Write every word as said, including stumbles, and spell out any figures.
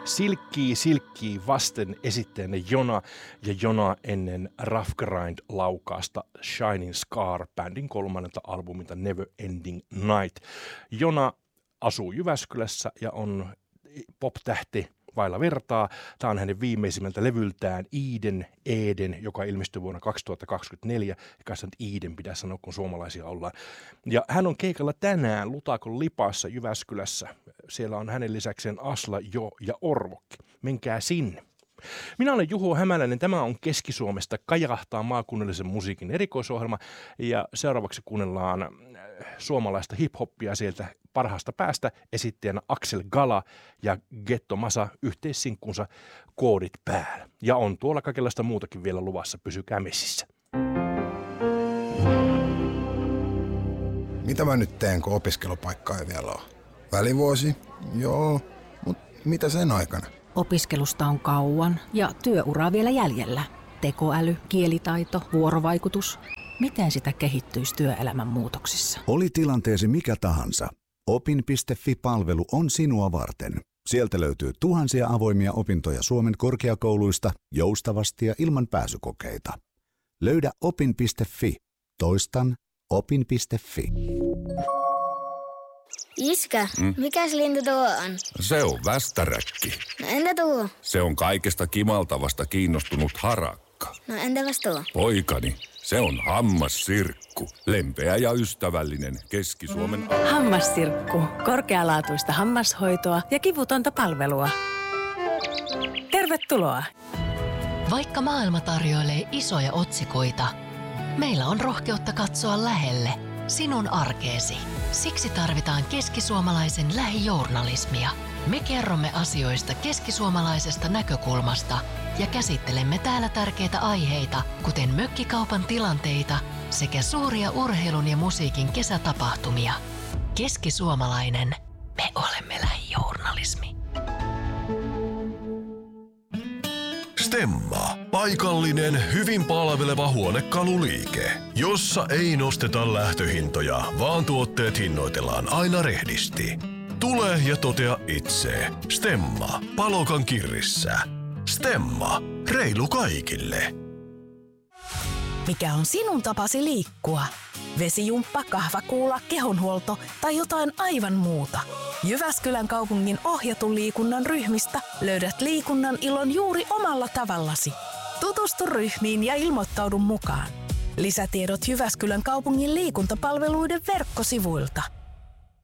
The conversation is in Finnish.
Silkkii silkkii vasten esittäjänne Jona ja Jona ennen Rough Grind-laukaasta Shining Scar bändin kolmannelta albumilta Never Ending Night. Jona asuu Jyväskylässä ja on pop-tähti vailla vertaa. Tämä on hänen viimeisimmältä levyltään Eden, Eden, joka ilmestyi vuonna kaksituhattakaksikymmentäneljä. Ja kanssa nyt Eden pitää sanoa, kun suomalaisia ollaan. Ja hän on keikalla tänään Lutakon Lipassa Jyväskylässä. Siellä on hänen lisäkseen Asla, Jo ja Orvokki. Menkää sinne. Minä olen Juho Hämäläinen. Tämä on Keski-Suomesta Kajahtaa maakunnallisen musiikin erikoisohjelma. Ja seuraavaksi kuunnellaan suomalaista hip-hoppia sieltä parhaasta päästä esittäjänä Axel Gala ja Getto Masa yhteissinkkunsa Koodit päällä. Ja on tuolla kaikenlaista muutakin vielä luvassa. Pysykää messissä. Mitä mä nyt teen, kun opiskelupaikkaa ei vielä ole? Välivuosi? Joo, mutta mitä sen aikana? Opiskelusta on kauan ja työuraa vielä jäljellä. Tekoäly, kielitaito, vuorovaikutus. Miten sitä kehittyisi työelämän muutoksissa? Oli tilanteesi mikä tahansa. Opin piste fi-palvelu on sinua varten. Sieltä löytyy tuhansia avoimia opintoja Suomen korkeakouluista joustavasti ja ilman pääsykokeita. Löydä opin piste fi. Toistan opin piste fi. Iskä, mm? mikäs lintu tuo on? Se on västäräkki. No entä tuo? Se on kaikesta kimaltavasta kiinnostunut harakka. No entäpäs tuo? Poikani, se on hammassirkku. Lempeä ja ystävällinen Keski-Suomen... Hammassirkku. Korkealaatuista hammashoitoa ja kivutonta palvelua. Tervetuloa! Vaikka maailma tarjoilee isoja otsikoita, meillä on rohkeutta katsoa lähelle sinun arkeesi. Siksi tarvitaan keskisuomalaisen lähijournalismia. Me kerromme asioista keskisuomalaisesta näkökulmasta ja käsittelemme täällä tärkeitä aiheita, kuten mökkikaupan tilanteita sekä suuria urheilun ja musiikin kesätapahtumia. Keskisuomalainen, me olemme lähijournalismi. Stemma. Paikallinen, hyvin palveleva huonekaluliike, jossa ei nosteta lähtöhintoja, vaan tuotteet hinnoitellaan aina rehdisti. Tule ja totea itse. Stemma. Palokan kirrissä. Stemma. Reilu kaikille. Mikä on sinun tapasi liikkua? Vesijumppa, kahvakuula, kehonhuolto tai jotain aivan muuta? Jyväskylän kaupungin ohjatun liikunnan ryhmistä löydät liikunnan ilon juuri omalla tavallasi. Tutustu ryhmiin ja ilmoittaudu mukaan. Lisätiedot Jyväskylän kaupungin liikuntapalveluiden verkkosivuilta.